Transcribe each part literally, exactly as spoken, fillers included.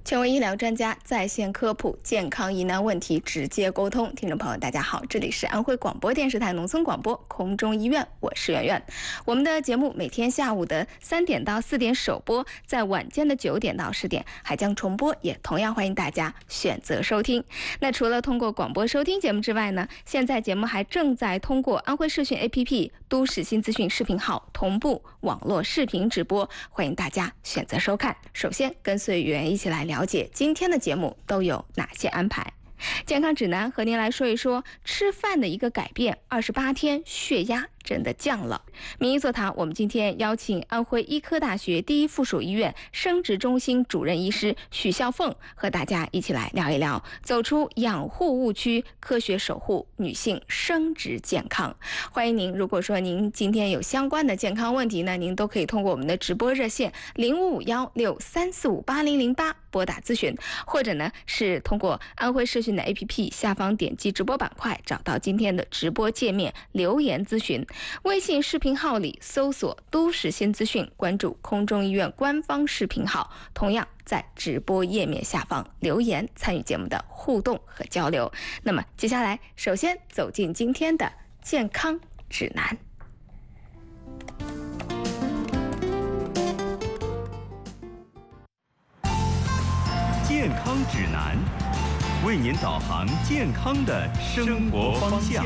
权威医疗专家在线科普健康疑难问题，直接沟通。听众朋友大家好，这里是安徽广播电视台农村广播空中医院，我是圆圆。我们的节目每天下午的三点到四点首播，在晚间的九点到十点还将重播，也同样欢迎大家选择收听。那除了通过广播收听节目之外呢，现在节目还正在通过安徽视讯 A P P、都市新资讯视频号同步网络视频直播，欢迎大家选择收看。首先跟随圆圆一起来聊了解今天的节目都有哪些安排。健康指南和您来说一说吃饭的一个改变，二十八天血压真的降了。名医座谈，我们今天邀请安徽医科大学第一附属医院生殖中心主任医师许孝凤和大家一起来聊一聊，走出养护误区，科学守护女性生殖健康。欢迎您，如果说您今天有相关的健康问题呢，您都可以通过我们的直播热线零五五幺六三四五八零零八拨打咨询，或者呢是通过安徽视讯的 A P P 下方点击直播板块，找到今天的直播界面留言咨询。微信视频号里搜索都市新资讯，关注空中医院官方视频号，同样在直播页面下方留言参与节目的互动和交流。那么接下来首先走进今天的健康指南。 健康指南，为您导航健康的生活方向。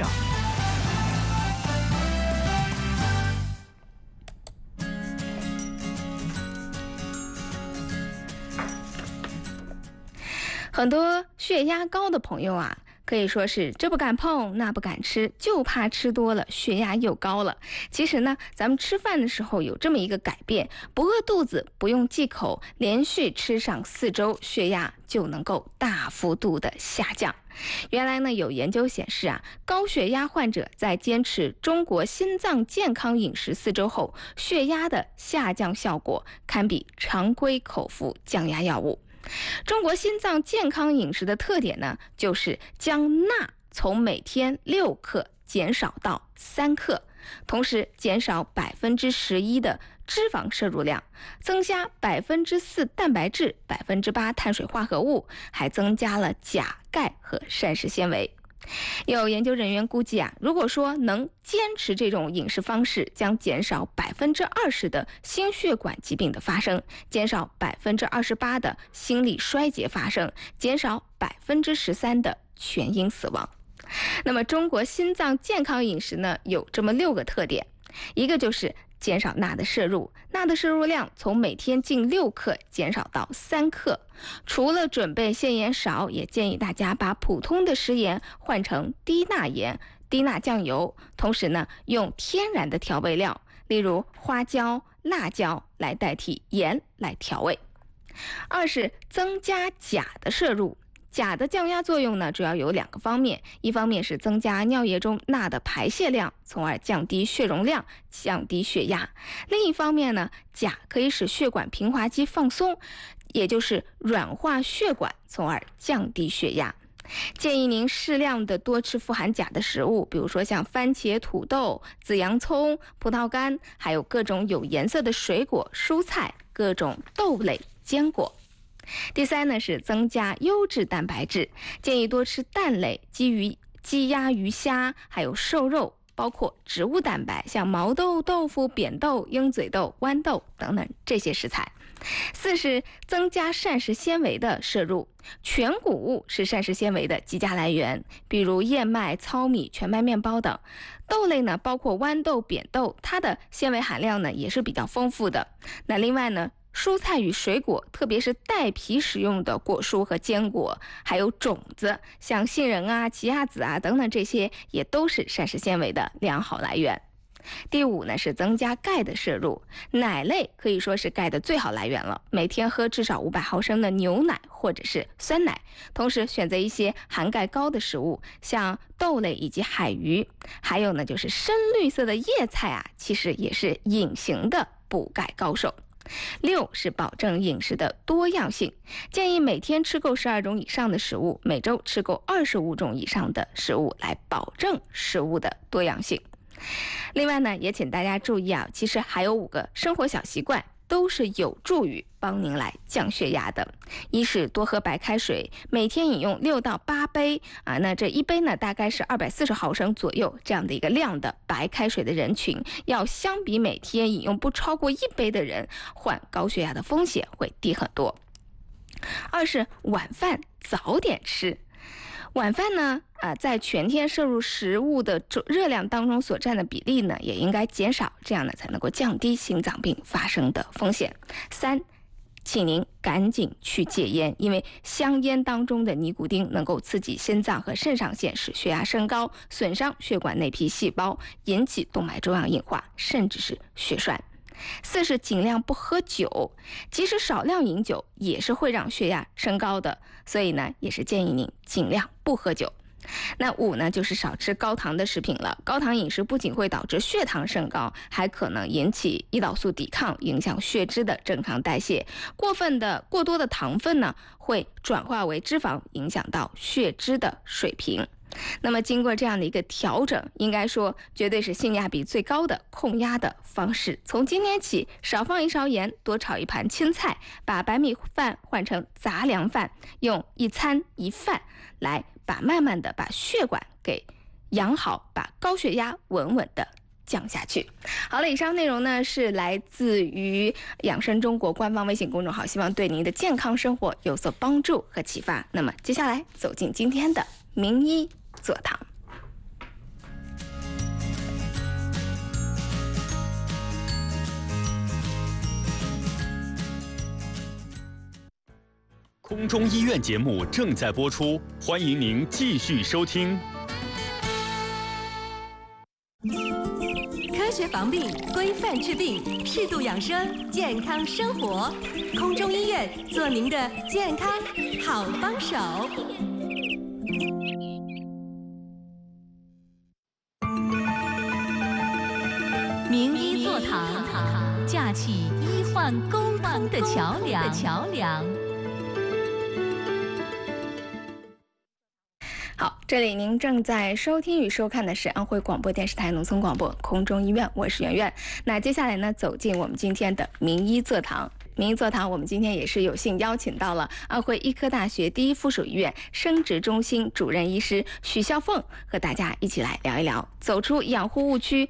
很多血压高的朋友啊，可以说是这不敢碰那不敢吃，就怕吃多了血压又高了。其实呢，咱们吃饭的时候有这么一个改变，不饿肚子，不用忌口，连续吃上四周，血压就能够大幅度的下降。原来呢，有研究显示啊，高血压患者在坚持中国心脏健康饮食四周后，血压的下降效果堪比常规口服降压药物。中国心脏健康饮食的特点呢，就是将钠从每天六克减少到三克，同时减少百分之十一的脂肪摄入量，增加百分之四蛋白质、百分之八碳水化合物，还增加了钾、钙和膳食纤维。有研究人员估计啊，如果说能坚持这种饮食方式，将减少百分之二十的心血管疾病的发生，减少百分之二十八的心力衰竭发生，减少百分之十三的全因死亡。那么中国心脏健康饮食呢，有这么六个特点，一个就是减少钠的摄入，钠的摄入量从每天近六克减少到三克。除了准备咸盐少，也建议大家把普通的食盐换成低钠盐、低钠酱油，同时呢，用天然的调味料，例如花椒、辣椒来代替盐来调味。二是增加钾的摄入。钾的降压作用呢，主要有两个方面，一方面是增加尿液中钠的排泄量，从而降低血容量，降低血压；另一方面呢，钾可以使血管平滑肌放松，也就是软化血管，从而降低血压。建议您适量的多吃富含钾的食物，比如说像番茄、土豆、紫洋葱、葡萄干，还有各种有颜色的水果、蔬菜，各种豆类、坚果。第三呢是增加优质蛋白质，建议多吃蛋类、鸡鱼、鸡鸭鱼虾，还有瘦肉，包括植物蛋白，像毛豆、豆腐、扁豆、鹰嘴豆、豌豆等等这些食材。四是增加膳食纤维的摄入，全谷物是膳食纤维的极佳来源，比如燕麦、糙米、全麦面包等。豆类呢，包括豌豆、扁豆，它的纤维含量呢也是比较丰富的。那另外呢，蔬菜与水果，特别是带皮食用的果蔬和坚果，还有种子，像杏仁啊、奇亚籽啊等等，这些也都是膳食纤维的良好来源。第五呢是增加钙的摄入，奶类可以说是钙的最好来源了，每天喝至少五百毫升的牛奶或者是酸奶，同时选择一些含钙高的食物，像豆类以及海鱼。还有呢就是深绿色的叶菜啊，其实也是隐形的补钙高手。六是保证饮食的多样性，建议每天吃够十二种以上的食物，每周吃够二十五种以上的食物，来保证食物的多样性。另外呢，也请大家注意啊，其实还有五个生活小习惯， 都是有助于帮您来降血压的。一是多喝白开水，每天饮用六到八杯啊，那这一杯呢大概是二百四十毫升左右这样的一个量的白开水的人群，要相比每天饮用不超过一杯的人，患高血压的风险会低很多。二是晚饭早点吃。晚饭呢，啊、呃，在全天摄入食物的热量当中所占的比例呢，也应该减少，这样呢才能够降低心脏病发生的风险。三，请您赶紧去戒烟，因为香烟当中的尼古丁能够刺激心脏和肾上腺，使血压升高，损伤血管内皮细胞，引起动脉粥样硬化，甚至是血栓。四是尽量不喝酒，即使少量饮酒也是会让血压升高的，所以呢也是建议您尽量不喝酒。那五呢就是少吃高糖的食品了，高糖饮食不仅会导致血糖升高，还可能引起胰岛素抵抗，影响血脂的正常代谢。过分的过多的糖分呢会转化为脂肪，影响到血脂的水平。那么经过这样的一个调整，应该说绝对是性价比最高的控压的方式。从今天起，少放一勺盐，多炒一盘青菜，把白米饭换成杂粮饭，用一餐一饭来把慢慢的把血管给养好，把高血压稳稳的降下去。好了，以上内容呢是来自于养生中国官方微信公众号，希望对您的健康生活有所帮助和启发。那么接下来走进今天的名医座堂。 空中医院节目正在播出，欢迎您继续收听。 科学防病，规范治病，适度养生，健康生活。空中医院做您的健康好帮手。名医座堂，架起医患沟通的桥梁。桥梁。 好，这里您正在收听与收看的是安徽广播电视台农村广播空中医院，我是圆圆。那接下来呢，走进我们今天的名医座堂。名医座堂，我们今天也是有幸邀请到了安徽医科大学第一附属医院生殖中心主任医师许孝凤，和大家一起来聊一聊，走出养护误区，